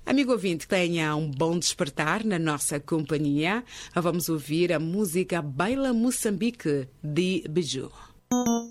Amigo ouvinte, tenha um bom despertar na nossa companhia. Vamos ouvir a música Baila Moçambique, de Biju.